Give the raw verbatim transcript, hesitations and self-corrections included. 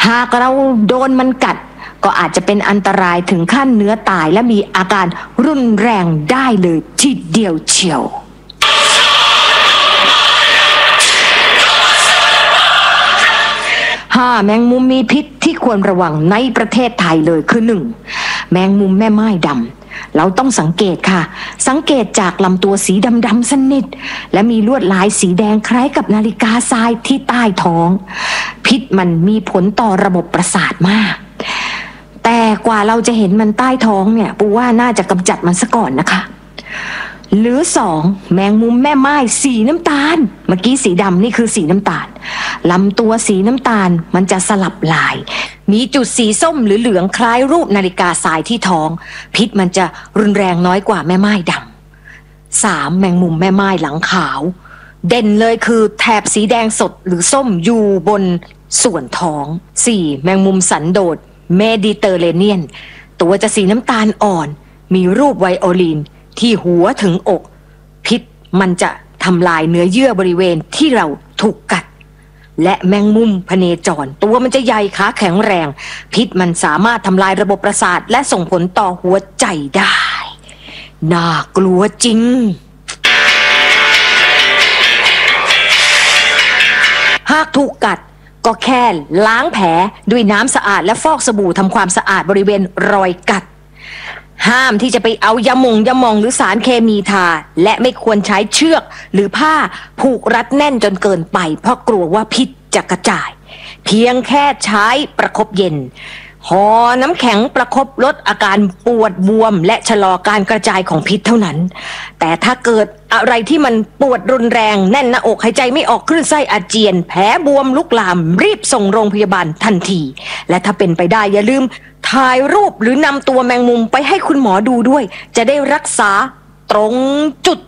หากเราโดนมันกัดก็อาจจะเป็นอันตรายถึงขั้นเนื้อตายและมีอาการรุนแรงได้เลยทีเดียวเชียวห้าแมงมุมมีพิษที่ควรระวังในประเทศไทยเลยคือหนึ่งแมงมุมแม่ไม้ดำเราต้องสังเกตค่ะสังเกตจากลำตัวสีดำๆสนิทและมีลวดลายสีแดงคล้ายกับนาฬิกาทรายที่ใต้ท้องพิษมันมีผลต่อระบบประสาทมากแต่กว่าเราจะเห็นมันใต้ท้องเนี่ยปูว่าน่าจะกำจัดมันซะก่อนนะคะหรือสองแมงมุมแม่ไม้สีน้ำตาลเมื่อกี้สีดำนี่คือสีน้ำตาลลำตัวสีน้ำตาลมันจะสลับลายมีจุดสีส้มหรือเหลืองคล้ายรูปนาฬิกาทรายที่ท้องพิษมันจะรุนแรงน้อยกว่าแม่ไม้ดำสามแมงมุมแม่ไม้หลังขาวเด่นเลยคือแถบสีแดงสดหรือส้มอยู่บนส่วนท้องสี่แมงมุมสันโดษเมดิเตอร์เรเนียนตัวจะสีน้ำตาลอ่อนมีรูปไวโอลินที่หัวถึงอกพิษมันจะทำลายเนื้อเยื่อบริเวณที่เราถูกกัดและแมงมุมพเนจรตัวมันจะใหญ่ขาแข็งแรงพิษมันสามารถทำลายระบบประสาทและส่งผลต่อหัวใจได้น่ากลัวจริงหากถูกกัดก็แค่ล้างแผลด้วยน้ำสะอาดและฟอกสบู่ทำความสะอาดบริเวณรอยกัดห้ามที่จะไปเอายาหม่องยาหม่องหรือสารเคมีทาและไม่ควรใช้เชือกหรือผ้าผูกรัดแน่นจนเกินไปเพราะกลัวว่าพิษจะกระจายเพียงแค่ใช้ประคบเย็นห่อน้ำแข็งประคบลดอาการปวดบวมและชะลอการกระจายของพิษเท่านั้นแต่ถ้าเกิดอะไรที่มันปวดรุนแรงแน่นหน้าอกหายใจไม่ออกคลื่นไส้อาเจียนแผลบวมลุกลามรีบส่งโรงพยาบาลทันทีและถ้าเป็นไปได้อย่าลืมถ่ายรูปหรือนำตัวแมงมุมไปให้คุณหมอดูด้วยจะได้รักษาตรงจุด